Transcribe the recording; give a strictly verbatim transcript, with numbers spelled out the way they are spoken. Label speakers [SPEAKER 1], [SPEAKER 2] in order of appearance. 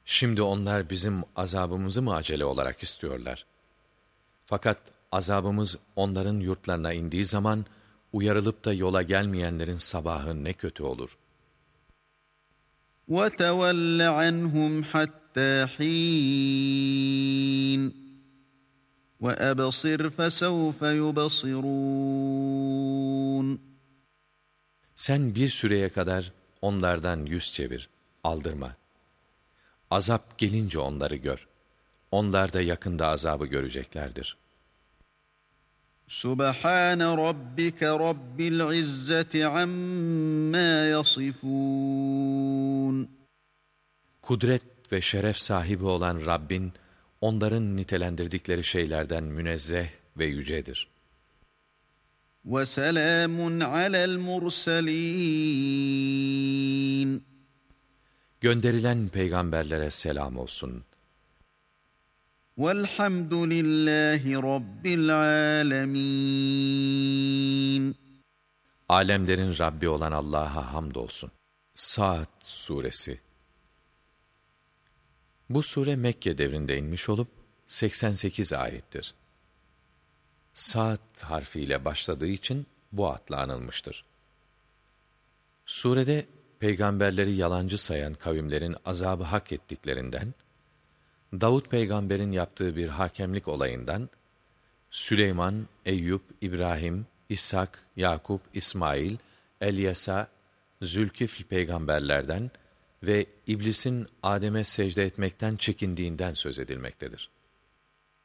[SPEAKER 1] Şimdi onlar bizim azabımızı mı acele olarak istiyorlar? Fakat azabımız onların yurtlarına indiği zaman, uyarılıp da yola gelmeyenlerin sabahı ne kötü olur.
[SPEAKER 2] وَتَوَلَّ عَنْهُمْ حَتَّى حِينٍ وَأَبْصِرْ فَسَوْفَ يُبْصِرُونَ
[SPEAKER 1] Sen bir süreye kadar onlardan yüz çevir, aldırma. Azap gelince onları gör. Onlar da yakında azabı göreceklerdir.
[SPEAKER 2] Subhane rabbike rabbil izzeti amma yasifun.
[SPEAKER 1] Kudret ve şeref sahibi olan Rabbin, onların nitelendirdikleri şeylerden münezzeh ve yücedir.
[SPEAKER 2] Ve selamun alel murselin.
[SPEAKER 1] Gönderilen peygamberlere selam olsun.
[SPEAKER 2] Velhamdülillahi rabbil alemin.
[SPEAKER 1] Alemlerin Rabbi olan Allah'a hamdolsun. Sa'd Suresi. Bu sure Mekke devrinde inmiş olup seksen sekiz ayettir. Sa'd harfiyle başladığı için bu adla anılmıştır. Surede peygamberleri yalancı sayan kavimlerin azabı hak ettiklerinden, Davud peygamberin yaptığı bir hakemlik olayından, Süleyman, Eyüp, İbrahim, İshak, Yakup, İsmail, Elyasa, Zülkifl peygamberlerden ve iblisin Adem'e secde etmekten çekindiğinden söz edilmektedir.